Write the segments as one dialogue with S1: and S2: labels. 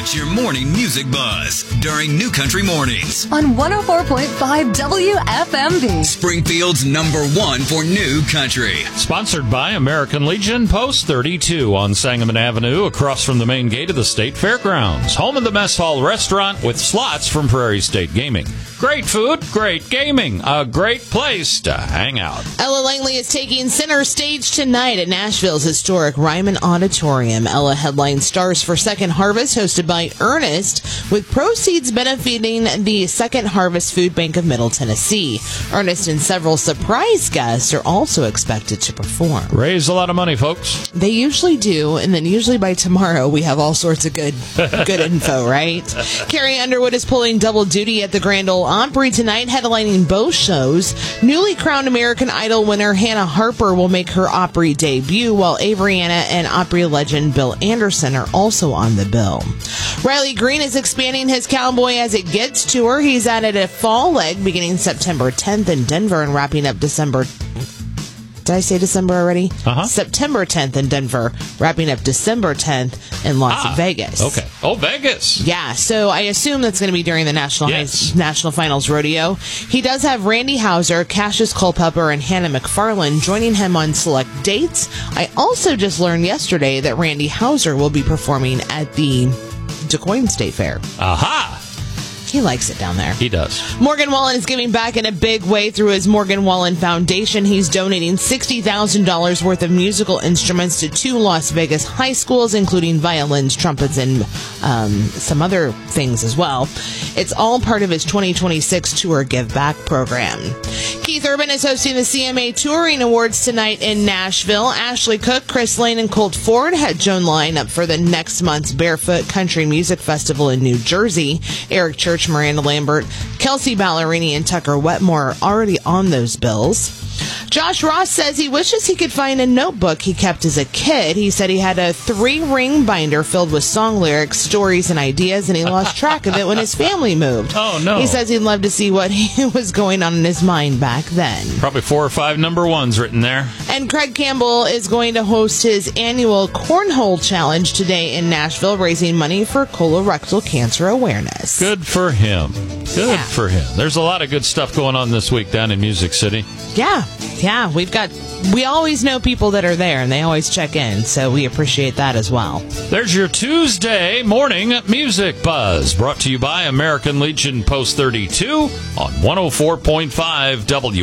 S1: It's your morning music buzz during New Country Mornings
S2: on 104.5 WFMB.
S1: Springfield's #1 for New Country.
S3: Sponsored by American Legion, Post 32 on Sangamon Avenue, across from the main gate of the State Fairgrounds. Home of the Mess Hall Restaurant with slots from Prairie State Gaming. Great food, great gaming, a great place to hang out.
S4: Ella Langley is taking center stage tonight at Nashville's historic Ryman Auditorium. Ella headlines Stars for Second Harvest, hosted by Ernest, with proceeds benefiting the Second Harvest Food Bank of Middle Tennessee. Ernest and several surprise guests are also expected to perform.
S3: Raise a lot of money, folks.
S4: They usually do, and then usually by tomorrow we have all sorts of good info, right? Carrie Underwood is pulling double duty at the Grand Ole Opry tonight, headlining both shows. Newly crowned American Idol winner Hannah Harper will make her Opry debut, while Avery Anna and Opry legend Bill Anderson are also on the bill. Riley Green is expanding his Cowboy As It Gets tour. He's added a fall leg beginning September 10th in Denver and wrapping up December... Did I say December already? September 10th in Denver, wrapping up December 10th in Las Vegas.
S3: Okay. Oh, Vegas.
S4: Yeah, so I assume that's going to be during the National Finals Rodeo. He does have Randy Houser, Cassius Culpepper, and Hannah McFarlane joining him on select dates. I also just learned yesterday that Randy Houser will be performing at the DuQuoin State Fair.
S3: Aha!
S4: He likes it down there.
S3: He does.
S4: Morgan Wallen is giving back in a big way through his Morgan Wallen Foundation. He's donating $60,000 worth of musical instruments to 2 Las Vegas high schools, including violins, trumpets, and some other things as well. It's all part of his 2026 Tour Give Back program. Keith Urban is hosting the CMA Touring Awards tonight in Nashville. Ashley Cook, Chris Lane, and Colt Ford had Joan line up for the next month's Barefoot Country Music Festival in New Jersey. Eric Church, Miranda Lambert, Kelsey Ballerini, and Tucker Wetmore are already on those bills. Josh Ross says he wishes he could find a notebook he kept as a kid. He said he had a 3-ring binder filled with song lyrics, stories, and ideas, and he lost track of it when his family moved.
S3: Oh, no.
S4: He says he'd love to see what was going on in his mind back then.
S3: Probably 4 or 5 number 1s written there.
S4: And Craig Campbell is going to host his annual Cornhole Challenge today in Nashville, raising money for colorectal cancer awareness.
S3: Good for him. Good for him. There's a lot of good stuff going on this week down in Music City.
S4: Yeah, we always know people that are there, and they always check in, so we appreciate that as well.
S3: There's your Tuesday morning music buzz, brought to you by American Legion Post 32 on 104.5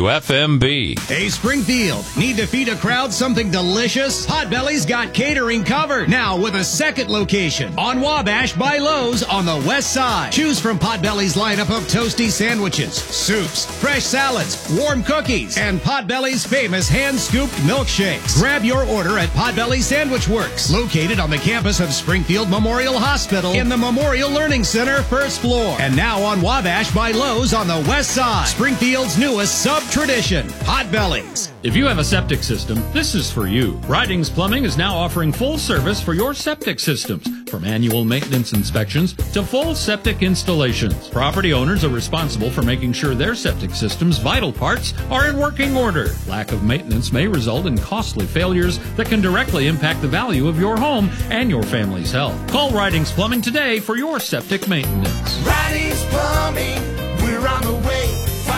S3: WFMB.
S5: Hey, Springfield, need to feed a crowd something delicious? Potbelly's got catering covered, now with a second location on Wabash by Lowe's on the west side. Choose from Potbelly's lineup of toasty sandwiches, soups, fresh salads, warm cookies, and Potbelly's famous hand-scooped milkshakes. Grab your order at Potbelly Sandwich Works, located on the campus of Springfield Memorial Hospital in the Memorial Learning Center, first floor. And now on Wabash by Lowe's on the west side. Springfield's newest sub-tradition, Potbelly's.
S6: If you have a septic system, this is for you. Ridings Plumbing is now offering full service for your septic systems, from annual maintenance inspections to full septic installations. Property owners are responsible for making sure their septic system's vital parts are in working order. Lack of maintenance may result in costly failures that can directly impact the value of your home and your family's health. Call Ridings Plumbing today for your septic maintenance.
S7: Ridings Plumbing, we're on the way.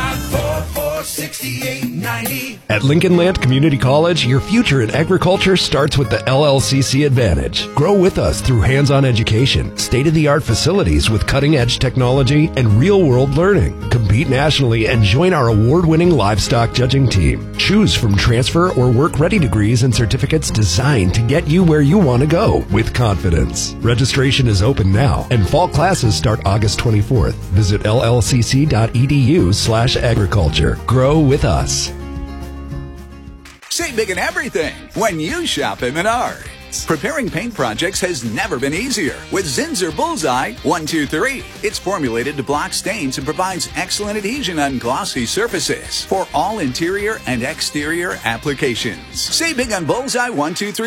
S7: 544-6890.
S8: At Lincoln Land Community College, your future in agriculture starts with the LLCC Advantage. Grow with us through hands-on education, state-of-the-art facilities with cutting-edge technology, and real-world learning. Compete nationally and join our award-winning livestock judging team. Choose from transfer or work-ready degrees and certificates designed to get you where you want to go with confidence. Registration is open now, and fall classes start August 24th. Visit llcc.edu/agriculture. Grow with us.
S9: Save big in everything when you shop at Menards. Preparing paint projects has never been easier with Zinsser Bullseye 123. It's formulated to block stains and provides excellent adhesion on glossy surfaces for all interior and exterior applications. Save big on Bullseye 123.